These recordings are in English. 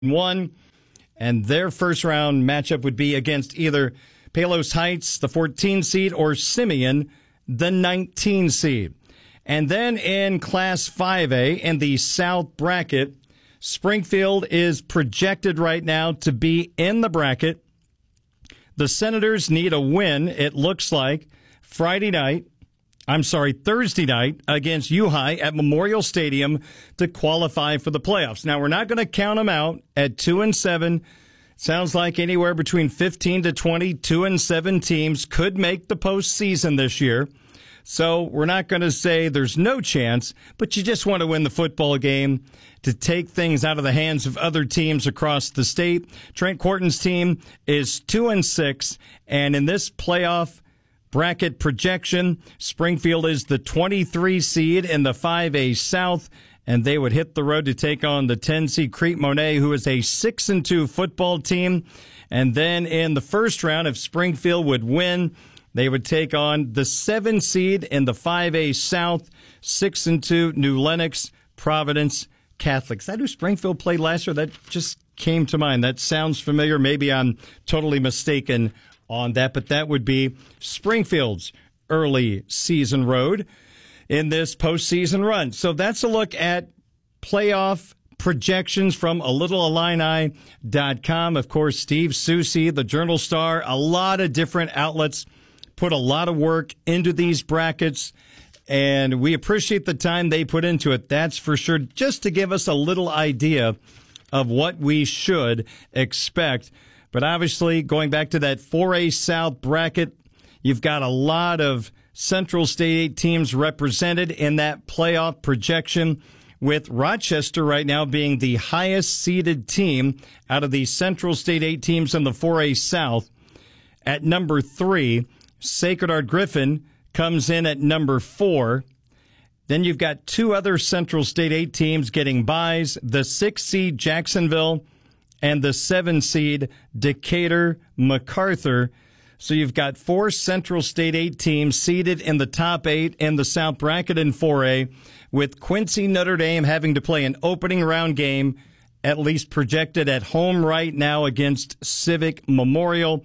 1, and their first round matchup would be against either Palos Heights, the 14 seed, or Simeon, the 19 seed. And then in Class 5A in the South bracket, Springfield is projected right now to be in the bracket. The Senators need a win, it looks like, Thursday night against U-High at Memorial Stadium to qualify for the playoffs. Now, we're not going to count them out at 2-7. Sounds like anywhere between 15 to 20, 2-7 teams could make the postseason this year. So we're not going to say there's no chance, but you just want to win the football game to take things out of the hands of other teams across the state. Trent Corton's team is 2-6, and in this playoff bracket projection, Springfield is the 23 seed in the 5A South, and they would hit the road to take on the 10 seed Crete Monet, who is a 6-2 football team. And then in the first round, if Springfield would win, they would take on the 7 seed in the 5A South, 6-2 New Lenox Providence Catholic. Is that who Springfield played last year? That just came to mind. That sounds familiar. Maybe I'm totally mistaken on that, but that would be Springfield's early season road in this postseason run. So that's a look at playoff projections from AlittleIllini.com. Of course, Steve Susie, the Journal Star, a lot of different outlets put a lot of work into these brackets, and we appreciate the time they put into it, that's for sure, just to give us a little idea of what we should expect. But obviously, going back to that 4A South bracket, you've got a lot of Central State 8 teams represented in that playoff projection, with Rochester right now being the highest seeded team out of the Central State 8 teams in the 4A South. At number 3, Sacred Heart Griffin comes in at number 4. Then you've got 2 other Central State 8 teams getting byes, the 6 seed Jacksonville and the 7 seed Decatur MacArthur. So you've got 4 Central State 8 teams seeded in the top 8 in the South bracket in 4A, with Quincy Notre Dame having to play an opening round game, at least projected at home right now against Civic Memorial.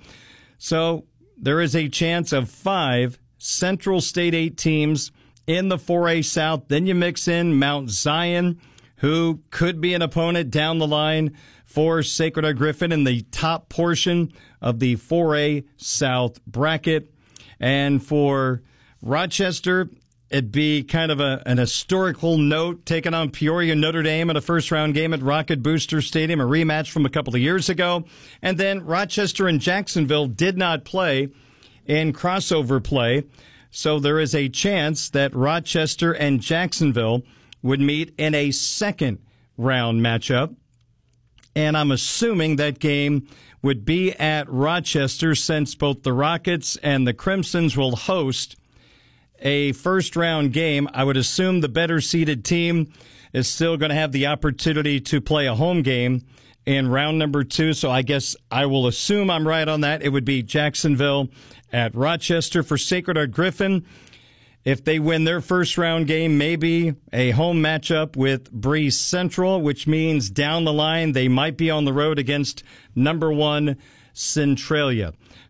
So there is a chance of 5 Central State 8 teams in the 4A South. Then you mix in Mount Zion, who could be an opponent down the line for Sacred Heart Griffin in the top portion of the 4A South bracket. And for Rochester, it'd be kind of an historical note, taking on Peoria Notre Dame in a first-round game at Rocket Booster Stadium, a rematch from a couple of years ago. And then Rochester and Jacksonville did not play in crossover play, so there is a chance that Rochester and Jacksonville would meet in a second-round matchup. And I'm assuming that game would be at Rochester, since both the Rockets and the Crimsons will host a first-round game. I would assume the better-seeded team is still going to have the opportunity to play a home game in round number 2. So I guess I will assume I'm right on that. It would be Jacksonville at Rochester. For Sacred Heart Griffin, if they win their first-round game, maybe a home matchup with Breeze Central, which means down the line they might be on the road against number 1 Centralia.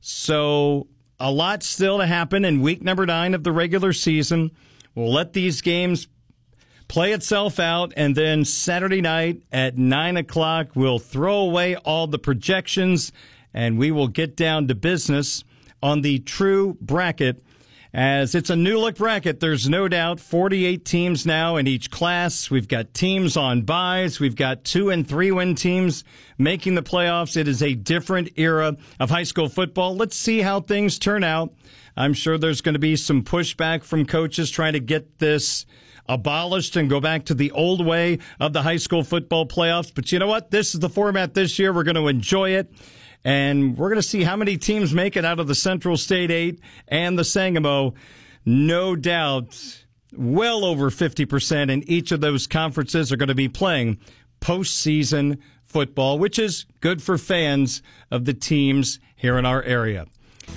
So a lot still to happen in week number 9 of the regular season. We'll let these games play itself out, and then Saturday night at 9 o'clock, we'll throw away all the projections, and we will get down to business on the true bracket. As it's a new-look bracket, there's no doubt 48 teams now in each class. We've got teams on byes. We've got 2- and 3-win teams making the playoffs. It is a different era of high school football. Let's see how things turn out. I'm sure there's going to be some pushback from coaches trying to get this abolished and go back to the old way of the high school football playoffs. But you know what? This is the format this year. We're going to enjoy it. And we're going to see how many teams make it out of the Central State 8 and the Sangamo. No doubt, well over 50% in each of those conferences are going to be playing postseason football, which is good for fans of the teams here in our area.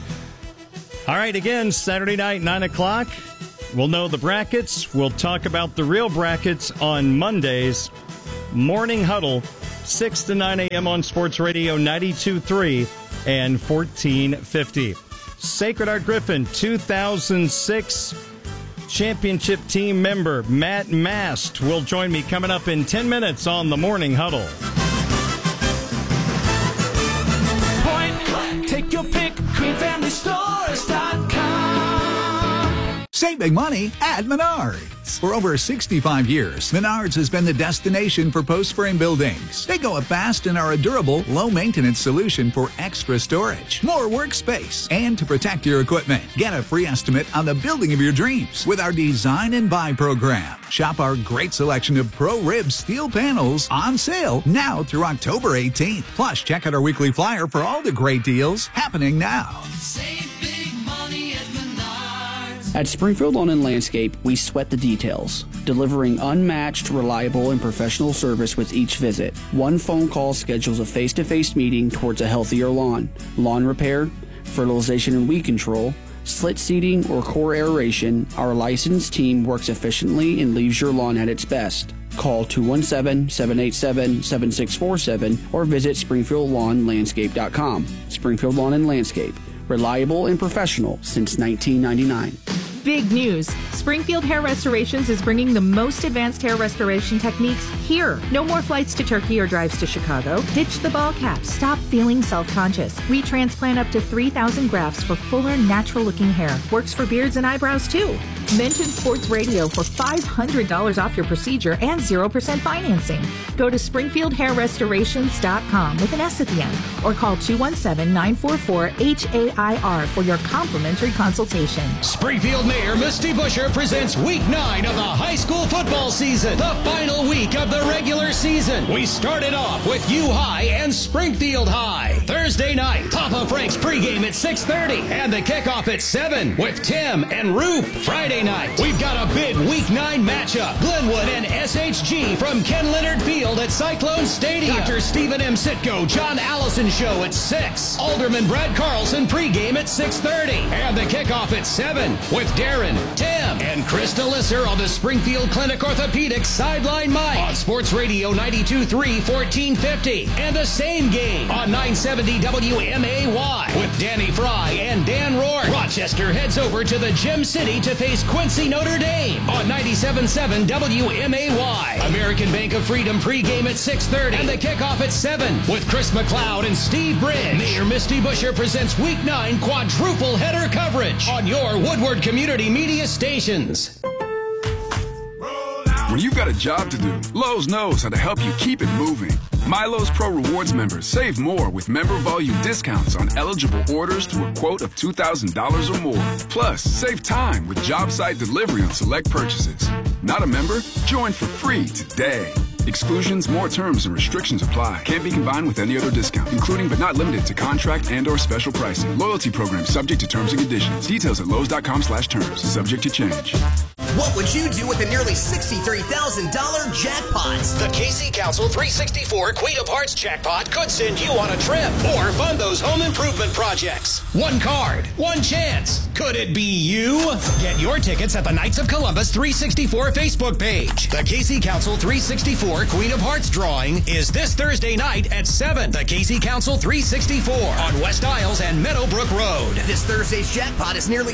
All right, again, Saturday night, 9 o'clock. We'll know the brackets. We'll talk about the real brackets on Mondays. Morning Huddle, 6 to 9 a.m. on Sports Radio 92.3 and 1450. Sacred Heart Griffin 2006 championship team member Matt Mast will join me coming up in 10 minutes on the Morning Huddle. Point, take your pick, QueenFamilyStores.com. Save big money at Menards. For over 65 years, Menards has been the destination for post-frame buildings. They go up fast and are a durable, low-maintenance solution for extra storage, more workspace, and to protect your equipment. Get a free estimate on the building of your dreams with our Design and Buy program. Shop our great selection of Pro-Rib steel panels on sale now through October 18th. Plus, check out our weekly flyer for all the great deals happening now. Save big money at Menards. At Springfield Lawn and Landscape, we sweat the details, delivering unmatched, reliable, and professional service with each visit. One phone call schedules a face-to-face meeting towards a healthier lawn. Lawn repair, fertilization and weed control, slit seeding, or core aeration, our licensed team works efficiently and leaves your lawn at its best. Call 217-787-7647 or visit SpringfieldLawnLandscape.com. Springfield Lawn and Landscape, reliable and professional since 1999. Big news. Springfield Hair Restorations is bringing the most advanced hair restoration techniques here. No more flights to Turkey or drives to Chicago. Ditch the ball cap. Stop feeling self-conscious. We transplant up to 3,000 grafts for fuller, natural-looking hair. Works for beards and eyebrows, too. Mention Sports Radio for $500 off your procedure and 0% financing. Go to SpringfieldHairRestorations.com with an S at the end or call 217-944-HAIR for your complimentary consultation. Springfield Mayor Misty Buscher presents Week 9 of the high school football season, the final week of the regular season. We started off with U High and Springfield High. Thursday night, Papa Frank's pregame at 6:30 and the kickoff at 7 with Tim and Roop. Friday night, we've got a big Week 9 matchup. Glenwood and SHG from Ken Leonard Field at Cyclone Stadium. Dr. Stephen M. Sitko, John Allison Show at 6. Alderman Brad Carlson pregame at 6:30 and the kickoff at 7 with Darren, Tim, and Krista Lisser on the Springfield Clinic Orthopedics Sideline Mic on Sports Radio 92.3 1450 and the same game on 970 WMAY with Danny Fry and Dan Rourke. Rochester heads over to the Gem City to face Quincy Notre Dame on 97.7 WMAY. American Bank of Freedom pregame at 6:30 and the kickoff at 7 with Chris McLeod and Steve Bridge. Mayor Misty Buscher presents Week 9 quadruple header coverage on your Woodward Community Media stations. When you've got a job to do, Lowe's knows how to help you keep it moving. My Lowe's Pro Rewards members save more with member volume discounts on eligible orders through a quote of $2,000 or more. Plus, save time with job site delivery on select purchases. Not a member? Join for free today. Exclusions, more terms, and restrictions apply. Can't be combined with any other discount, including but not limited to contract and/or special pricing. Loyalty program subject to terms and conditions. Details at Lowe's.com/terms. Subject to change. What would you do with the nearly $63,000 jackpot? The KC Council 364 Queen of Hearts jackpot could send you on a trip or fund those home improvement projects. One card, one chance. Could it be you? Get your tickets at the Knights of Columbus 364 Facebook page. The KC Council 364 Queen of Hearts drawing is this Thursday night at 7. The KC Council 364 on West Isles and Meadowbrook Road. This Thursday's jackpot is nearly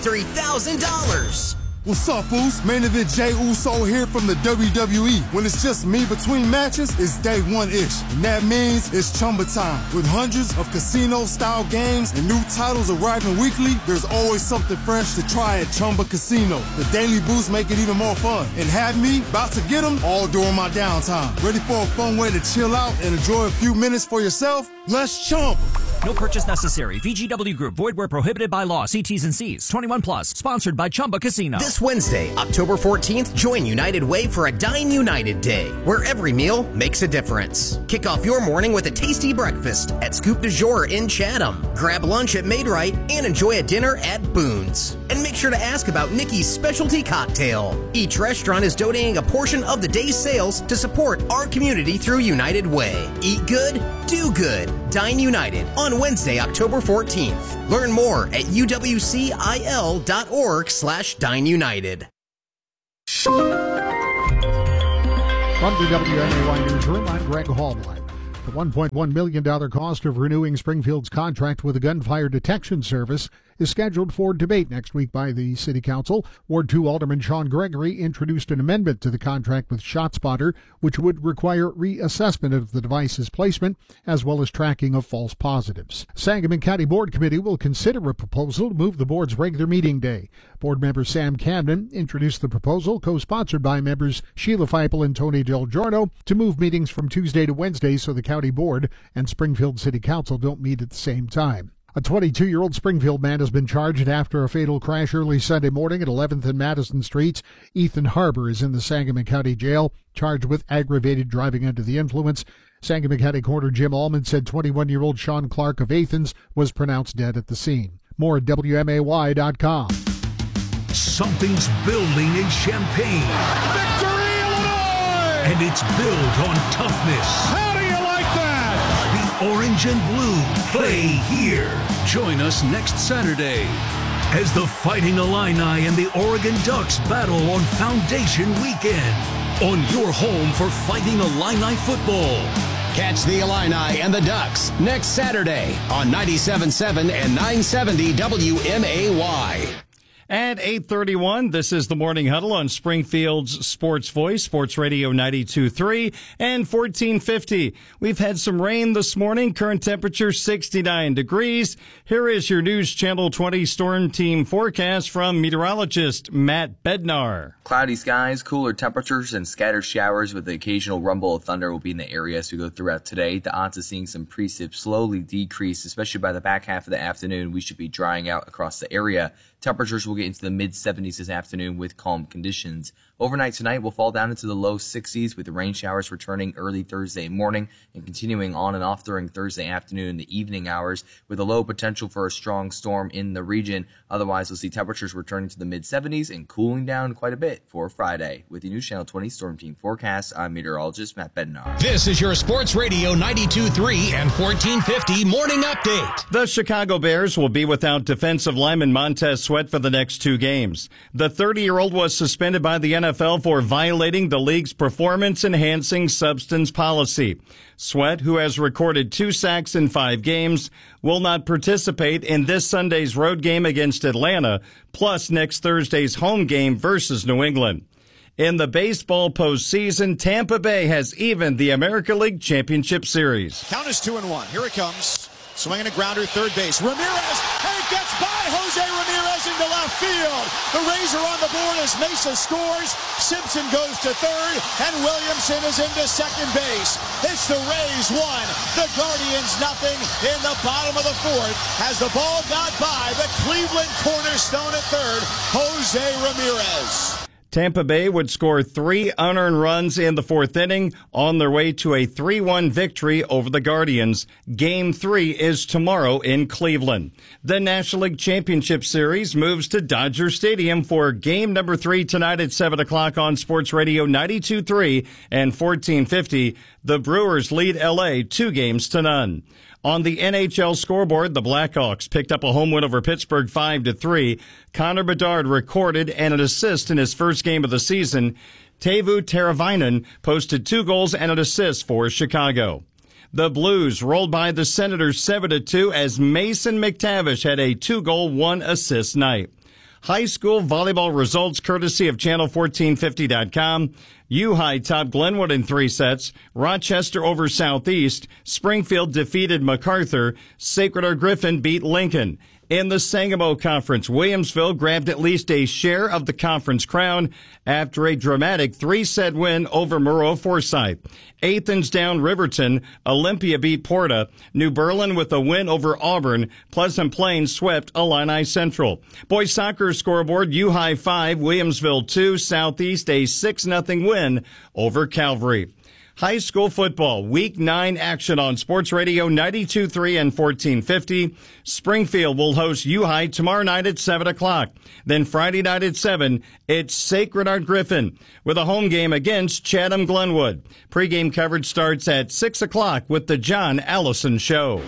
$63,000. What's up, fools? Main event Jey Uso here from the WWE. When it's just me between matches, it's day one-ish. And that means it's Chumba time. With hundreds of casino-style games and new titles arriving weekly, there's always something fresh to try at Chumba Casino. The daily boosts make it even more fun. And have me about to get them all during my downtime. Ready for a fun way to chill out and enjoy a few minutes for yourself? Let's Chumba. No purchase necessary. VGW Group. Void where prohibited by law. See T's and C's. 21 plus. Sponsored by Chumba Casino. This Wednesday, October 14th, join United Way for a Dine United Day, where every meal makes a difference. Kick off your morning with a tasty breakfast at Scoop du Jour in Chatham. Grab lunch at Maid-Rite and enjoy a dinner at Boone's. And make sure to ask about Nikki's specialty cocktail. Each restaurant is donating a portion of the day's sales to support our community through United Way. Eat good, do good. Dine United on Wednesday, October 14th. Learn more at uwcil.org/dineunited. From the WMAY Newsroom, I'm Greg Hallblack. The $1.1 million cost of renewing Springfield's contract with the Gunfire Detection Service is scheduled for debate next week by the City Council. Ward 2 Alderman Sean Gregory introduced an amendment to the contract with ShotSpotter, which would require reassessment of the device's placement as well as tracking of false positives. Sangamon County Board Committee will consider a proposal to move the board's regular meeting day. Board member Sam Camden introduced the proposal, co-sponsored by members Sheila Feipel and Tony Del Giorno, to move meetings from Tuesday to Wednesday so the County Board and Springfield City Council don't meet at the same time. A 22-year-old Springfield man has been charged after a fatal crash early Sunday morning at 11th and Madison Streets. Ethan Harbor is in the Sangamon County Jail, charged with aggravated driving under the influence. Sangamon County Coroner Jim Allman said 21-year-old Sean Clark of Athens was pronounced dead at the scene. More at WMAY.com. Something's building in Champaign. Victory, Illinois! And it's built on toughness. How do you like that? The orange and blue play here. Join us next Saturday as the Fighting Illini and the Oregon Ducks battle on Foundation Weekend on your home for Fighting Illini football. Catch the Illini and the Ducks next Saturday on 97.7 and 970 WMAY. At 8:31, this is the Morning Huddle on Springfield's Sports Voice, Sports Radio 92.3 and 1450. We've had some rain this morning, current temperature 69 degrees. Here is your News Channel 20 Storm Team forecast from meteorologist Matt Bednar. Cloudy skies, cooler temperatures, and scattered showers with the occasional rumble of thunder will be in the area as we go throughout today. The odds of seeing some precip slowly decrease, especially by the back half of the afternoon. We should be drying out across the area. Temperatures will get into the mid-70s this afternoon with calm conditions. Overnight tonight will fall down into the low 60s with the rain showers returning early Thursday morning and continuing on and off during Thursday afternoon and the evening hours with a low potential for a strong storm in the region. Otherwise, we'll see temperatures returning to the mid-70s and cooling down quite a bit for Friday. With the News Channel 20 Storm Team forecast, I'm meteorologist Matt Bednar. This is your Sports Radio 92.3 and 1450 Morning Update. The Chicago Bears will be without defensive lineman Montez Sweat for the next 2 games. The 30-year-old was suspended by the NFL for violating the league's performance-enhancing substance policy. Sweat, who has recorded 2 sacks in 5 games, will not participate in this Sunday's road game against Atlanta, plus next Thursday's home game versus New England. In the baseball postseason, Tampa Bay has evened the American League Championship Series. Count is 2-1. Here it comes. Swinging a grounder, third base. Ramirez, and it gets by Jose Ramirez into left field. The Rays are on the board as Mesa scores. Simpson goes to third, and Williamson is into second base. It's the Rays 1, the Guardians nothing in the bottom of the fourth as the ball got by the Cleveland cornerstone at third, Jose Ramirez. Tampa Bay would score 3 unearned runs in the 4th inning on their way to a 3-1 victory over the Guardians. Game 3 is tomorrow in Cleveland. The National League Championship Series moves to Dodger Stadium for game number 3 tonight at 7 o'clock on Sports Radio 92.3 and 1450. The Brewers lead LA 2-0. On the NHL scoreboard, the Blackhawks picked up a home win over Pittsburgh 5-3. Connor Bedard recorded an assist in his first game of the season. Teuvo Teravainen posted 2 goals and an assist for Chicago. The Blues rolled by the Senators 7-2 as Mason McTavish had a 2-goal, 1-assist night. High school volleyball results courtesy of Channel1450.com. U-High topped Glenwood in 3 sets. Rochester over Southeast. Springfield defeated MacArthur. Sacred Heart Griffin beat Lincoln. In the Sangamo Conference, Williamsville grabbed at least a share of the conference crown after a dramatic 3-set win over Moreau Forsyth. Athens down Riverton. Olympia beat Porta. New Berlin with a win over Auburn. Pleasant Plains swept Illini Central. Boys soccer scoreboard, U-High 5, Williamsville 2, Southeast a 6-0 win over Calvary. High school football, Week 9 action on Sports Radio 92.3 and 1450. Springfield will host U-High tomorrow night at 7 o'clock. Then Friday night at 7, it's Sacred Heart Griffin with a home game against Chatham Glenwood. Pre-game coverage starts at 6 o'clock with the John Allison Show.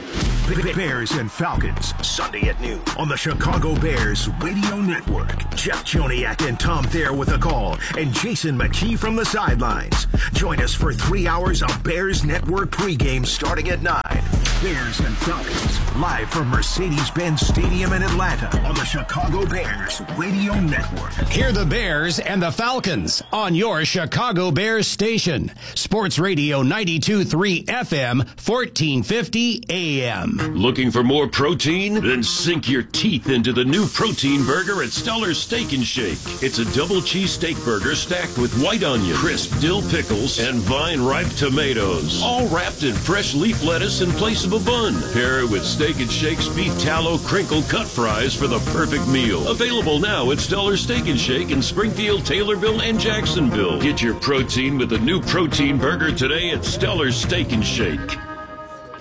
Bears and Falcons, Sunday at noon on the Chicago Bears Radio Network. Jeff Joniak and Tom Thayer with a call, and Jason McKee from the sidelines. Join us for 3 hours of Bears Network pregame starting at 9. Bears and Falcons, live from Mercedes-Benz Stadium in Atlanta on the Chicago Bears Radio Network. Hear the Bears and the Falcons on your Chicago Bears station. Sports Radio 92.3 FM, 1450 AM. Looking for more protein? Then sink your teeth into the new protein burger at Stellar Steak and Shake. It's a double cheese steak burger stacked with white onion, crisp dill pickles, and vine-ripe tomatoes. All wrapped in fresh leaf lettuce in place of a bun. Pair it with Steak and Shake's beef tallow crinkle cut fries for the perfect meal. Available now at Stellar Steak and Shake in Springfield, Taylorville, and Jacksonville. Get your protein with the new protein burger today at Stellar Steak and Shake.